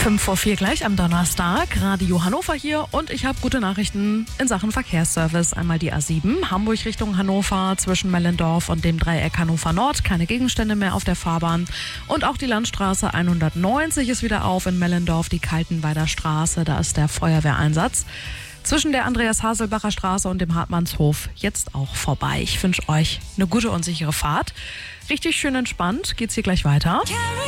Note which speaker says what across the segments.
Speaker 1: 5:04 gleich am Donnerstag. Radio Hannover hier und ich habe gute Nachrichten in Sachen Verkehrsservice. Einmal die A7, Hamburg Richtung Hannover zwischen Mellendorf und dem Dreieck Hannover Nord. Keine Gegenstände mehr auf der Fahrbahn. Und auch die Landstraße 190 ist wieder auf in Mellendorf, die Kaltenweider Straße. Da ist der Feuerwehreinsatz. Zwischen der Andreas-Haselbacher Straße und dem Hartmannshof jetzt auch vorbei. Ich wünsche euch eine gute und sichere Fahrt. Richtig schön entspannt geht's hier gleich weiter.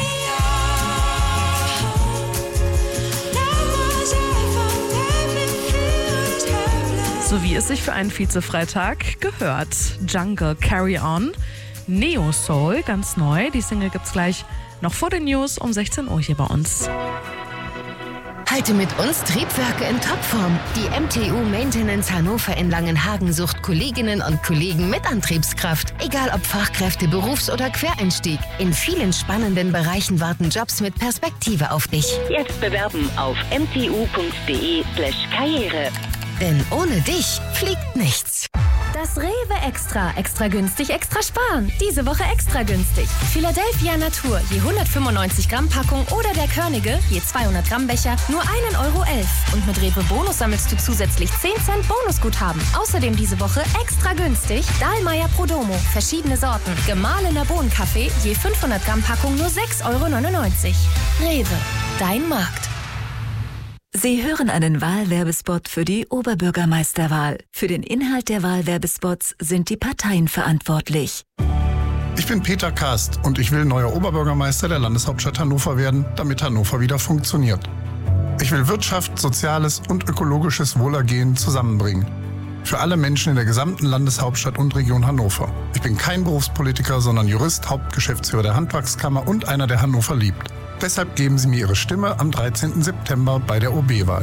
Speaker 1: So wie es sich für einen Vize-Freitag gehört. Jungle, Carry On, Neo Soul, ganz neu. Die Single gibt's gleich noch vor den News um 16 Uhr hier bei uns.
Speaker 2: Halte mit uns Triebwerke in Topform. Die MTU Maintenance Hannover in Langenhagen sucht Kolleginnen und Kollegen mit Antriebskraft. Egal ob Fachkräfte, Berufs- oder Quereinstieg. In vielen spannenden Bereichen warten Jobs mit Perspektive auf dich.
Speaker 3: Jetzt bewerben auf mtu.de/karriere.
Speaker 2: Denn ohne dich fliegt nichts.
Speaker 4: Das Rewe Extra. Extra günstig, extra sparen. Diese Woche extra günstig. Philadelphia Natur, je 195 Gramm Packung oder der Körnige, je 200 Gramm Becher, nur 1,11 €. Und mit Rewe Bonus sammelst du zusätzlich 10 Cent Bonusguthaben. Außerdem diese Woche extra günstig Dahlmeier Prodomo, verschiedene Sorten. Gemahlener Bohnenkaffee, je 500 Gramm Packung, nur 6,99 €. Rewe, dein Markt.
Speaker 5: Sie hören einen Wahlwerbespot für die Oberbürgermeisterwahl. Für den Inhalt der Wahlwerbespots sind die Parteien verantwortlich.
Speaker 6: Ich bin Peter Kast und ich will neuer Oberbürgermeister der Landeshauptstadt Hannover werden, damit Hannover wieder funktioniert. Ich will Wirtschaft, soziales und ökologisches Wohlergehen zusammenbringen. Für alle Menschen in der gesamten Landeshauptstadt und Region Hannover. Ich bin kein Berufspolitiker, sondern Jurist, Hauptgeschäftsführer der Handwerkskammer und einer, der Hannover liebt. Deshalb geben Sie mir Ihre Stimme am 13. September bei der OB-Wahl.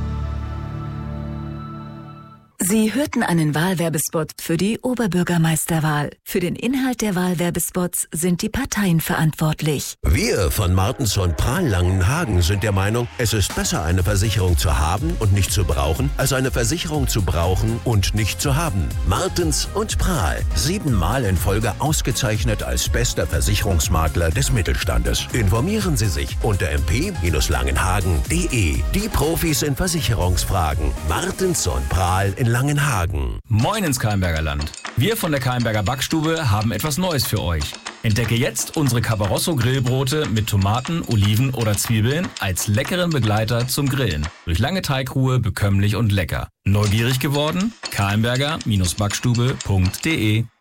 Speaker 5: Sie hörten einen Wahlwerbespot für die Oberbürgermeisterwahl. Für den Inhalt der Wahlwerbespots sind die Parteien verantwortlich.
Speaker 7: Wir von Martens und Prahl Langenhagen sind der Meinung, es ist besser, eine Versicherung zu haben und nicht zu brauchen, als eine Versicherung zu brauchen und nicht zu haben. Martens und Prahl, 7-mal in Folge ausgezeichnet als bester Versicherungsmakler des Mittelstandes. Informieren Sie sich unter mp-langenhagen.de. Die Profis in Versicherungsfragen. Martens und Prahl in Langenhagen.
Speaker 8: Moin ins Keimberger Land. Wir von der Keimberger Backstube haben etwas Neues für euch. Entdecke jetzt unsere Cabarosso-Grillbrote mit Tomaten, Oliven oder Zwiebeln als leckeren Begleiter zum Grillen. Durch lange Teigruhe bekömmlich und lecker. Neugierig geworden? keimberger-backstube.de